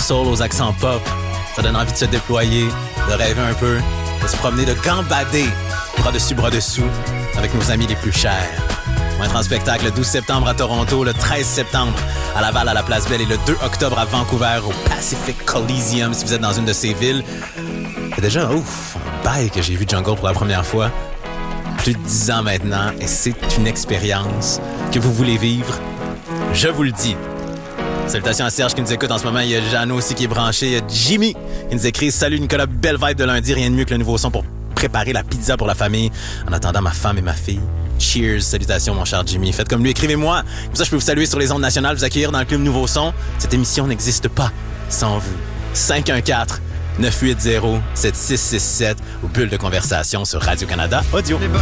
soul aux accents pop. Ça donne envie de se déployer, de rêver un peu, de se promener, de gambader, bras dessus, bras dessous, avec nos amis les plus chers. On va être en spectacle le 12 septembre à Toronto, le 13 septembre à Laval à la Place Belle et le 2 octobre à Vancouver au Pacific Coliseum si vous êtes dans une de ces villes. C'est déjà, un bail que j'ai vu Jungle pour la première fois. Plus de 10 ans maintenant et c'est une expérience que vous voulez vivre. Je vous le dis. Salutations à Serge qui nous écoute en ce moment. Il y a Jeannot aussi qui est branché. Il y a Jimmy qui nous écrit « Salut Nicolas, belle vibe de lundi. Rien de mieux que le nouveau son pour préparer la pizza pour la famille. En attendant ma femme et ma fille. Cheers. Salutations mon cher Jimmy. Faites comme lui, écrivez-moi. Comme ça, je peux vous saluer sur les ondes nationales, vous accueillir dans le club Nouveau Son. Cette émission n'existe pas sans vous. 514-980-7667 ou Bulle de conversation sur Radio-Canada Audio.